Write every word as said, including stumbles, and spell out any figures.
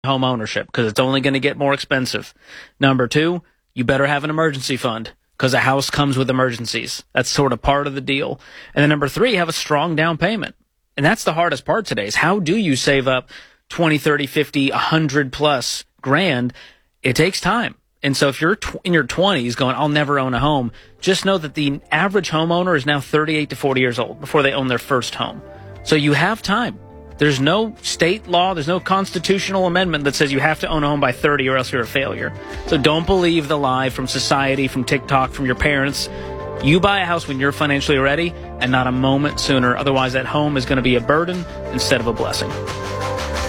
home ownership because it's only going to get more expensive. Number two, you better have an emergency fund because a house comes with emergencies. That's sort of part of the deal. And then number three, have a strong down payment. And that's the hardest part today is how do you save up twenty, thirty, fifty, one hundred plus grand? It takes time. And so if you're tw- in your twenties going, I'll never own a home, just know that the average homeowner is now thirty-eight to forty years old before they own their first home. So you have time. There's no state law, there's no constitutional amendment that says you have to own a home by thirty or else you're a failure. So don't believe the lie from society, from TikTok, from your parents. You buy a house when you're financially ready and not a moment sooner. Otherwise, that home is going to be a burden instead of a blessing.